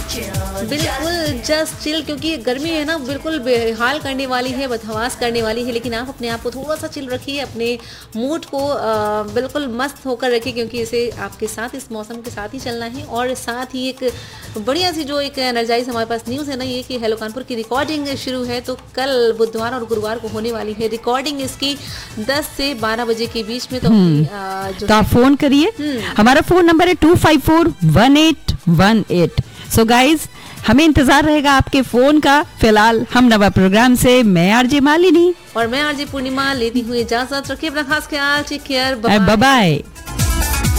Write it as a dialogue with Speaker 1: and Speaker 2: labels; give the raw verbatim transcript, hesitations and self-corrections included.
Speaker 1: बिल्कुल just chill, क्योंकि गर्मी है ना बिल्कुल बेहाल करने वाली है, बदहवास करने वाली है, लेकिन आप अपने आप को थोड़ा सा चिल रखिए, अपने मूड को आ, बिल्कुल मस्त होकर रखिए, क्योंकि इसे आपके साथ इस मौसम के साथ ही चलना है। और साथ ही एक बढ़िया सी जो एक एनर्जाइज हमारे पास न्यूज़ है ना, ये कि हेलो कानपुर की रिकॉर्डिंग शुरू है। तो कल बुधवार और गुरुवार को होने वाली है रिकॉर्डिंग इसकी दस से बारह बजे के बीच में। तो आ, जो
Speaker 2: तो आप फोन करिए, हमारा फोन नंबर है to five four one eight one eight. So guys, हमें इंतजार रहेगा आपके फोन का। फिलहाल हम नवा प्रोग्राम से मैं आरजे मालिनी
Speaker 1: और मैं आरजे पूर्णिमा लेती हुई इजाजत। रखिए अपना खास ख्याल। Take care,
Speaker 2: bye bye.